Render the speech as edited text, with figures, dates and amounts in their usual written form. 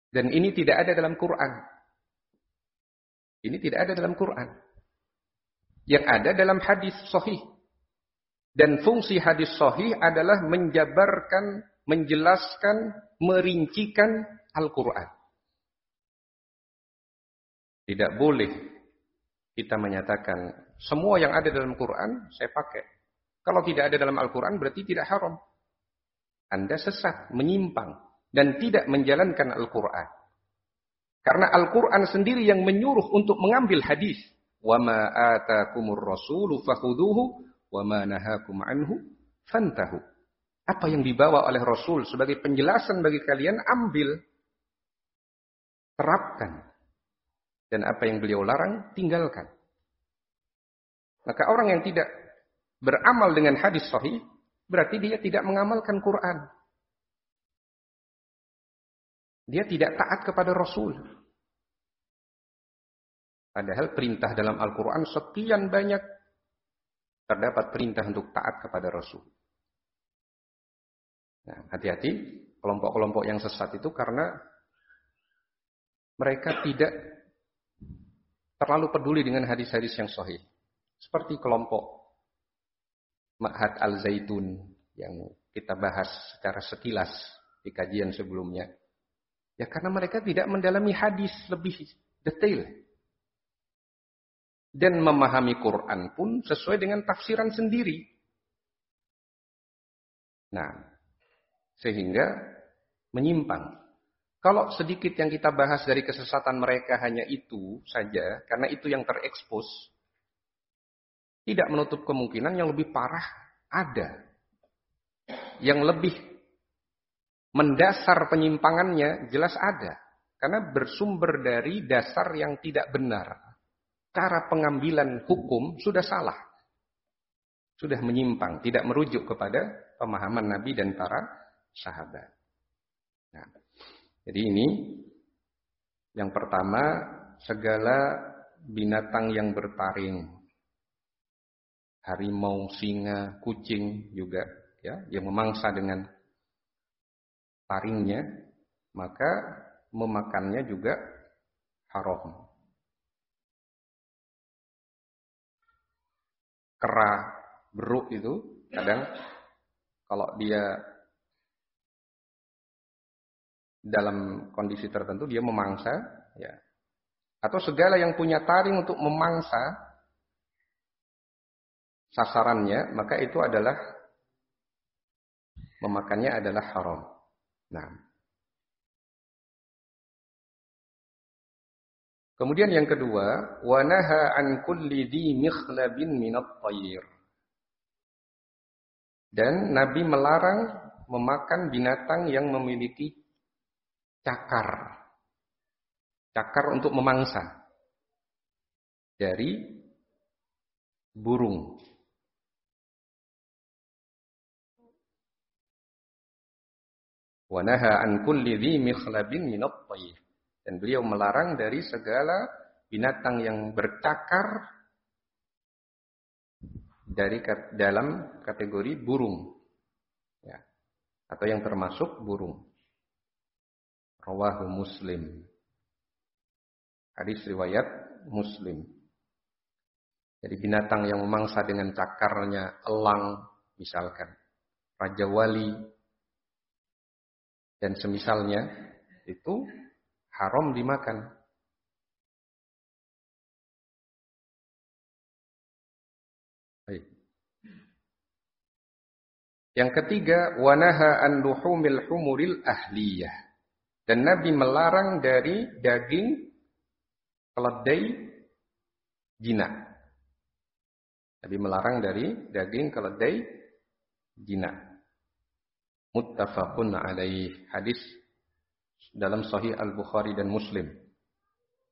Dan ini tidak ada dalam Quran. Ini tidak ada dalam Quran. Yang ada dalam hadis sahih. Dan fungsi hadis sahih adalah menjabarkan, menjelaskan, merincikan Al-Quran. Tidak boleh kita menyatakan semua yang ada dalam Quran saya pakai. Kalau tidak ada dalam Al-Quran berarti tidak haram. Anda sesat, menyimpang, dan tidak menjalankan Al-Quran. Karena Al-Quran sendiri yang menyuruh untuk mengambil hadis. وَمَا آتَاكُمُ الرَّسُولُ فَخُذُوهُ وَمَا نَهَاكُمْ عَنْهُ فَانْتَهُوا. Apa yang dibawa oleh Rasul sebagai penjelasan bagi kalian, ambil, terapkan. Dan apa yang beliau larang, tinggalkan. Maka orang yang tidak beramal dengan hadis sahih, berarti dia tidak mengamalkan Quran. Dia tidak taat kepada Rasul. Padahal perintah dalam Al-Quran sekian banyak, terdapat perintah untuk taat kepada Rasul. Nah, hati-hati kelompok-kelompok yang sesat itu karena mereka tidak terlalu peduli dengan hadis-hadis yang sahih. Seperti kelompok Ma'had Al-Zaitun yang kita bahas secara sekilas di kajian sebelumnya. Ya karena mereka tidak mendalami hadis lebih detail. Dan memahami Quran pun sesuai dengan tafsiran sendiri. Nah, sehingga menyimpang. Kalau sedikit yang kita bahas dari kesesatan mereka hanya itu saja, karena itu yang terekspos, tidak menutup kemungkinan yang lebih parah ada. Yang lebih mendasar penyimpangannya jelas ada. Karena bersumber dari dasar yang tidak benar. Cara pengambilan hukum sudah salah. Sudah menyimpang. Tidak merujuk kepada pemahaman Nabi dan para sahabat. Nah, jadi ini yang pertama, segala binatang yang bertaring. Harimau, singa, kucing juga ya, yang memangsa dengan taringnya, maka memakannya juga haram. Kera, beruk itu kadang kalau dia dalam kondisi tertentu dia memangsa, ya. Atau segala yang punya taring untuk memangsa sasarannya, maka itu adalah memakannya adalah haram. Nah. Kemudian yang kedua, wa naha an kulli dhi mikhlabin minat tayr. Dan Nabi melarang memakan binatang yang memiliki cakar. Cakar untuk memangsa dari burung. Wa naha an kulli dhi mikhlabin minat tayr. Dan beliau melarang dari segala binatang yang bercakar dari dalam kategori burung, ya, atau yang termasuk burung. Rawahu Muslim. Hadis riwayat Muslim. Jadi binatang yang memangsa dengan cakarnya, elang misalkan, raja wali dan semisalnya itu haram dimakan. Baik. Yang ketiga, wanaha an luhumil humuril ahliyah. Dan Nabi melarang dari daging keledai jinak. Nabi melarang dari daging keledai jinak. Muttafaqun alaih. Hadis dalam Sahih Al-Bukhari dan Muslim.